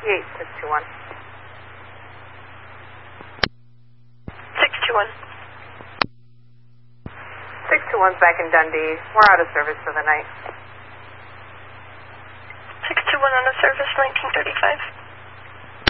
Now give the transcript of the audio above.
Yates, 621. 621. 621's back in Dundee. We're out of service for the night. 621 on a service 1935.